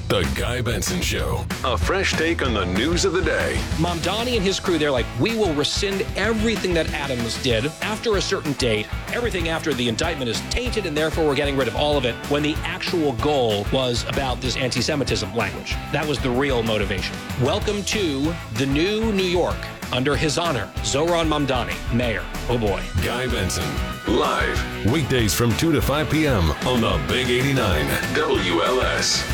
The Guy Benson Show. A fresh take on the news of the day. Mamdani and his crew, they're like, we will rescind everything that Adams did after a certain date. Everything after the indictment is tainted, and therefore we're getting rid of all of it, when the actual goal was about this anti-Semitism language. That was the real motivation. Welcome to the new New York. Under his honor, Zohran Mamdani, mayor. Oh boy. Guy Benson, live. Weekdays from 2 to 5 p.m. on the Big 89 WLS.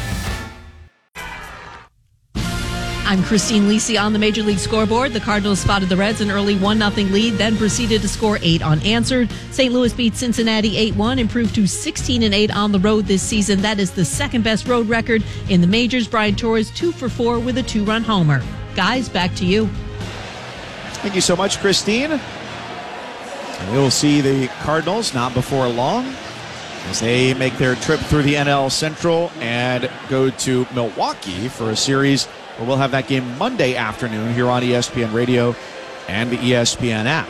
I'm Christine Lisi on the Major League Scoreboard. The Cardinals spotted the Reds an early 1-0 lead, then proceeded to score 8 unanswered. St. Louis beat Cincinnati 8-1, improved to 16-8 on the road this season. That is the second best road record in the majors. Brian Torres 2 for 4 with a 2-run homer. Guys, back to you. Thank you so much, Christine. And we'll see the Cardinals not before long as they make their trip through the NL Central and go to Milwaukee for a series where we'll have that game Monday afternoon here on ESPN Radio and the ESPN app.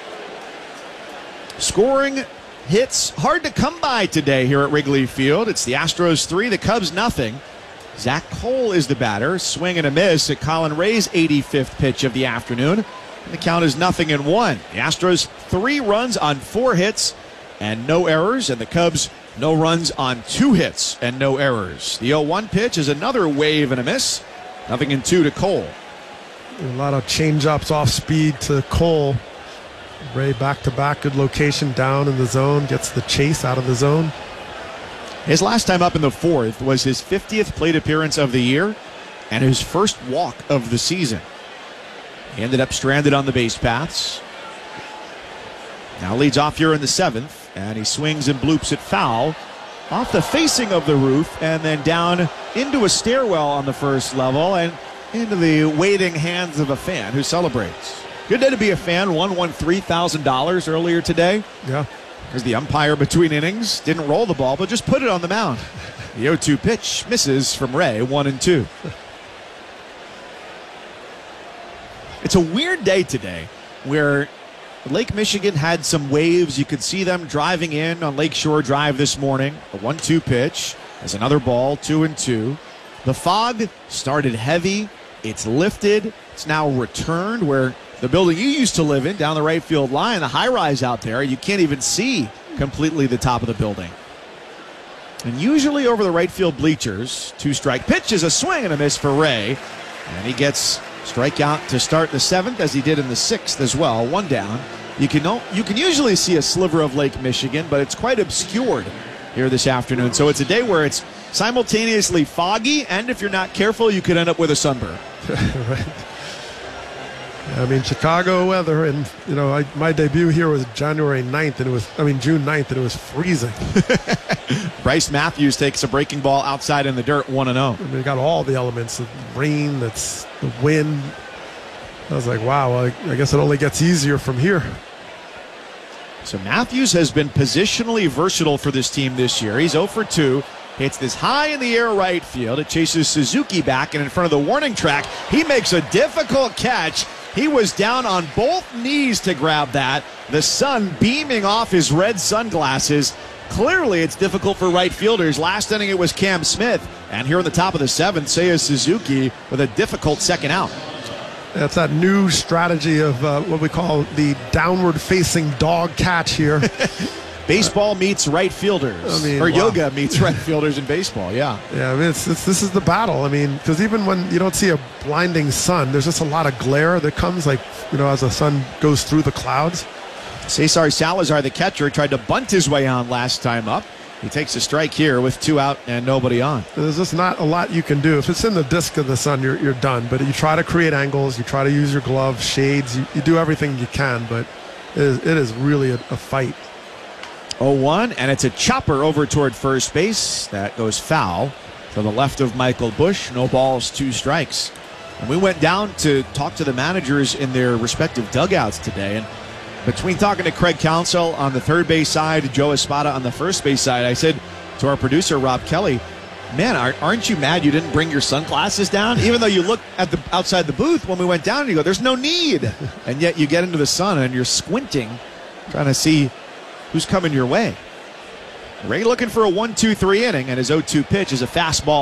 Scoring hits hard to come by today here at Wrigley Field. It's the Astros 3, the Cubs nothing. Zach Cole is the batter. Swing and a miss at Colin Ray's 85th pitch of the afternoon. And the count is 0-1. The Astros 3 runs on 4 hits and no errors. And the Cubs no runs on 2 hits and no errors. The 0-1 pitch is another wave and a miss. 0-2 to Cole. A lot of change-ups off speed to Cole. Ray back-to-back, good location down in the zone. Gets the chase out of the zone. His last time up in the 4th was his 50th plate appearance of the year and his first walk of the season. He ended up stranded on the base paths. Now leads off here in the 7th, and he swings and bloops it foul off the facing of the roof and then down into a stairwell on the first level and into the waiting hands of a fan who celebrates. Good day to be a fan. Won $3,000 earlier today. Yeah. Because the umpire between innings didn't roll the ball, but just put it on the mound. The 0-2 pitch misses from Ray, 1-2. It's a weird day today where Lake Michigan had some waves. You could see them driving in on Lakeshore Drive this morning. A 1-2 pitch. There's another ball, 2-2. The fog started heavy. It's lifted. It's now returned where the building you used to live in down the right field line, the high rise out there, you can't even see completely the top of the building. And usually over the right field bleachers, 2-strike pitch is a swing and a miss for Ray. And he gets strikeout to start the 7th, as he did in the 6th as well. 1 down. You can usually see a sliver of Lake Michigan, but it's quite obscured here this afternoon. So it's a day where it's simultaneously foggy, and if you're not careful, you could end up with a sunburn. Right. I mean, Chicago weather, and my debut here was June 9th, and it was freezing. Bryce Matthews takes a breaking ball outside in the dirt, 1-0. I mean, you got all the elements: the rain, that's the wind. I was like, wow, well, I guess it only gets easier from here. So Matthews has been positionally versatile for this team this year. He's 0 for 2. Hits this high in the air right field. It chases Suzuki back, and in front of the warning track, he makes a difficult catch. He was down on both knees to grab that. The sun beaming off his red sunglasses. Clearly, it's difficult for right fielders. Last inning, it was Cam Smith. And here in the top of the 7th, Seiya Suzuki with a difficult second out. That's that new strategy of what we call the downward-facing dog catch here. Baseball meets right fielders. Yoga meets right fielders in baseball, yeah. Yeah, I mean, this is the battle. I mean, because even when you don't see a blinding sun, there's just a lot of glare that comes, as the sun goes through the clouds. Cesar Salazar, the catcher, tried to bunt his way on last time up. He takes a strike here with 2 out and nobody on. There's just not a lot you can do. If it's in the disk of the sun, you're done. But you try to create angles. You try to use your glove, shades. You do everything you can, but it is really a fight. 0-1, and it's a chopper over toward first base. That goes foul to the left of Michael Busch. No balls, 2 strikes. And we went down to talk to the managers in their respective dugouts today. And between talking to Craig Counsell on the third base side, Joe Espada on the first base side, I said to our producer, Rob Kelly, man, aren't you mad you didn't bring your sunglasses down? Even though you looked at the outside the booth when we went down and you go, there's no need. And yet you get into the sun and you're squinting, trying to see who's coming your way. Ray looking for a 1-2-3 inning, and his 0-2 pitch is a fastball